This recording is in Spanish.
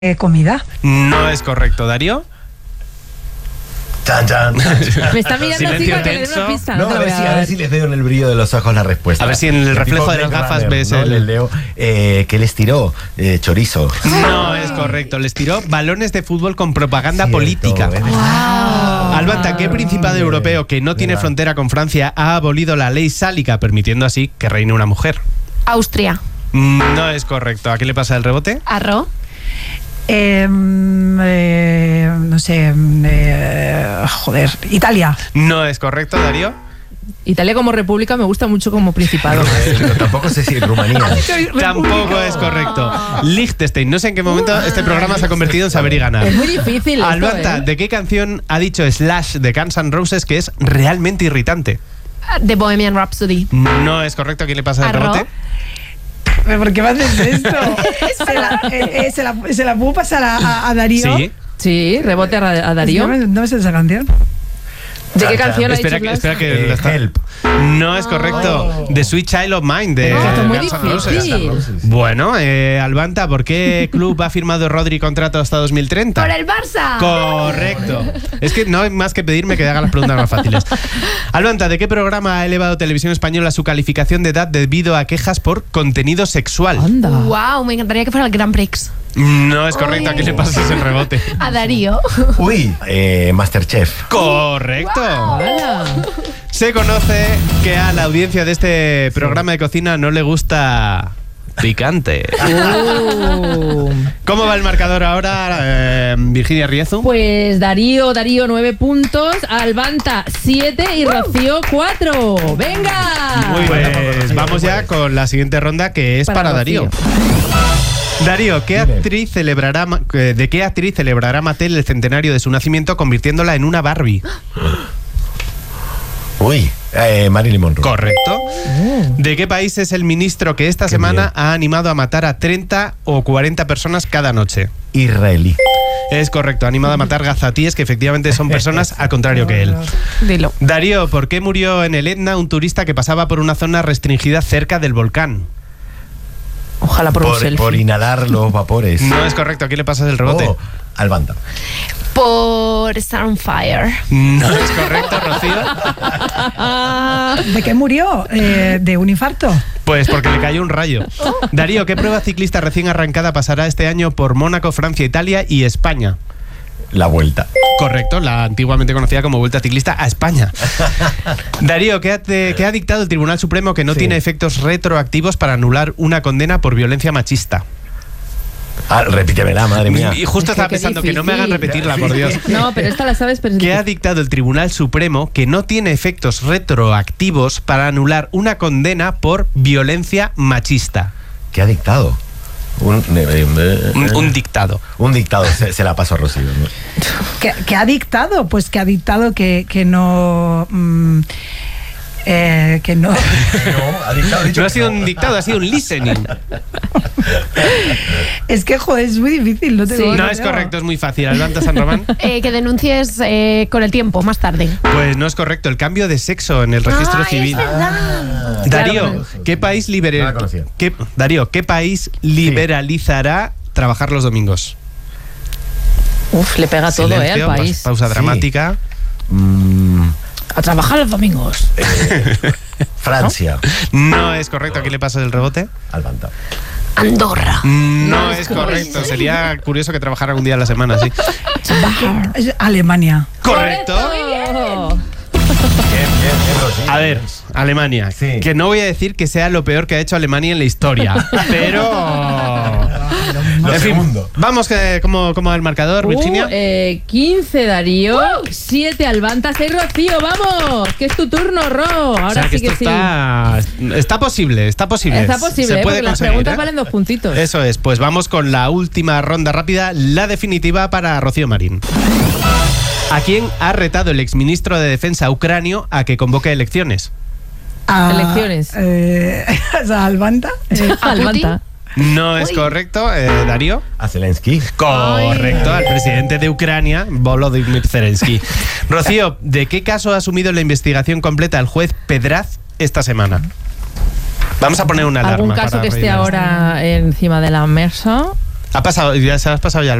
comida. No es correcto, Darío. Chan, chan, chan. Me está mirando así para que le dé una pista. No, a ver si les veo en el brillo de los ojos la respuesta. A ver si en el reflejo de las gafas ves ¿no? el... Les leo que les tiró chorizo. No es correcto, les tiró balones de fútbol con propaganda política. Wow. Albanta, ¿qué principado europeo que no tiene frontera con Francia ha abolido la ley sálica, permitiendo así que reine una mujer? Austria. No es correcto. ¿A qué le pasa el rebote? Arro. No sé, Italia. No es correcto, Darío. Italia como república me gusta mucho como principado. Pero tampoco sé si Rumanía. Tampoco es correcto. Liechtenstein. No sé en qué momento este programa se ha convertido en saber y ganar. Es muy difícil esto, Albanta, ¿de qué canción ha dicho Slash de Guns N' Roses que es realmente irritante? The Bohemian Rhapsody. No es correcto. ¿A quién le pasa el Arro. rebote? ¿Por qué me haces esto? ¿Se la puedo pasar a Darío? Sí. Sí, rebote a Darío. No me sé esa canción. ¿De qué canción ha dicho Espera que la está... Help. No es correcto. The Sweet Child of Mine de Esto es muy Guns N' Roses. difícil. Bueno, Albanta, ¿por qué club ha firmado Rodri contrato hasta 2030? ¡Por el Barça! Correcto. Es que no hay más que pedirme que haga las preguntas más fáciles. Albanta, ¿de qué programa ha elevado Televisión Española su calificación de edad debido a quejas por contenido sexual? Anda. ¡Wow! Me encantaría que fuera el Grand Prix. No es correcto. ¿A qué le pasa ese rebote? A Darío. Uy, Masterchef. Correcto. Hola. Se conoce que a la audiencia de este programa de cocina no le gusta picante. ¿Cómo va el marcador ahora, Virginia Riezu? Pues Darío 9 puntos, Albanta 7 y Rocío 4. ¡Venga! Muy bien. Pues vamos ya con la siguiente ronda, que es para Darío. Darío, ¿de qué actriz celebrará Mattel el centenario de su nacimiento convirtiéndola en una Barbie? Uy, Marilyn Monroe. Correcto. ¿De qué país es el ministro que esta semana ha animado a matar a 30 o 40 personas cada noche? Israelí. Es correcto, ha animado a matar gazatíes, que efectivamente son personas al contrario que él. Dilo. Darío, ¿por qué murió en el Etna un turista que pasaba por una zona restringida cerca del volcán? Ojalá por un selfie. Por inhalar los vapores. No es correcto, ¿a quién le pasas el rebote? Albanta. Por Star on Fire. No es correcto, Rocío. ¿De qué murió? ¿De un infarto? Pues porque le cayó un rayo. Darío, ¿qué prueba ciclista recién arrancada pasará este año por Mónaco, Francia, Italia y España? La Vuelta. Correcto, la antiguamente conocida como Vuelta Ciclista a España. Darío, ¿qué ha dictado el Tribunal Supremo que no tiene efectos retroactivos para anular una condena por violencia machista? Repítemela, madre mía. Y justo estaba pensando que no me hagan repetirla, por Dios. No, pero esta la sabes. Pero ¿Qué ha dictado el Tribunal Supremo que no tiene efectos retroactivos para anular una condena por violencia machista? ¿Qué ha dictado? Un dictado. Un dictado, se la paso a Rocío. ¿No? ¿Qué ha dictado? Pues que ha dictado que no... que no. No ha sido un dictado, ha sido un listening. Es que, joder, es muy difícil. No es correcto, es muy fácil. Albanta, San Román. Que denuncies con el tiempo, más tarde. Pues no es correcto, el cambio de sexo en el registro civil. Darío, ¿qué país ¿qué país liberalizará trabajar los domingos? Uf, le pega todo, al país. Pausa dramática. A trabajar los domingos. Francia. No es correcto. ¿A quién le pasa el rebote? Albanta. Andorra. No es correcto. Sería curioso que trabajara un día a la semana, sí. Es Alemania. Correcto. Bien, A ver, Alemania. Sí. Que no voy a decir que sea lo peor que ha hecho Alemania en la historia, pero... Lo en fin, segundo. vamos, ¿cómo va el marcador, Virginia? 15 Darío, 7 Albanta, 6 Rocío, vamos, que es tu turno, Ro. Ahora O sea, que sí que esto sí. está posible. Está posible, Se puede porque las conseguir, preguntas valen 2 puntitos. Eso es, pues vamos con la última ronda rápida, la definitiva para Rocío Marín. ¿A quién ha retado el exministro de Defensa ucranio a que convoque elecciones? Elecciones. Albanta. Albanta. No es correcto, Darío. A Zelensky. Correcto, al presidente de Ucrania, Volodymyr Zelensky. Rocío, ¿de qué caso ha asumido la investigación completa el juez Pedraz esta semana? Vamos a poner una alarma. ¿Algún caso para que esté rellenar. ahora encima de la mesa? Ha pasado, ya se has pasado ya